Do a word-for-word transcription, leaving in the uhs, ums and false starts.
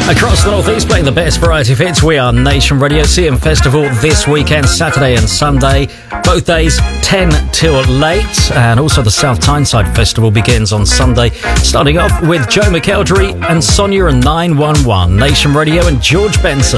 Across the Northeast, playing the best variety of hits. We are Nation Radio. C M Festival this weekend, Saturday and Sunday. Both days, ten till late. And also the South Tyneside Festival begins on Sunday. Starting off with Joe McElderry and Sonia and nine one one. Nation Radio and George Benson.